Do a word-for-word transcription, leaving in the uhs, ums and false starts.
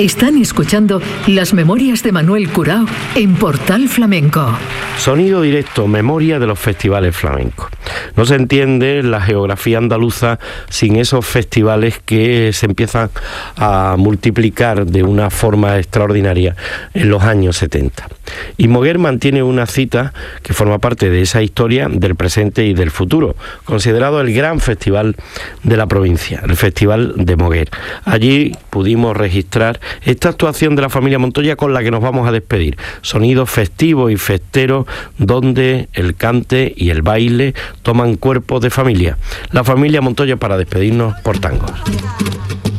Están escuchando Las Memorias de Manuel Curao en Portal Flamenco. Sonido directo, memoria de los festivales flamencos. No se entiende la geografía andaluza sin esos festivales que se empiezan a multiplicar de una forma extraordinaria en los años setenta. Y Moguer mantiene una cita que forma parte de esa historia del presente y del futuro, considerado el gran festival de la provincia, el Festival de Moguer. Allí pudimos registrar esta actuación de la familia Montoya con la que nos vamos a despedir. Sonido festivo y festero donde el cante y el baile toman cuerpo de familia. La familia Montoya para despedirnos por tangos.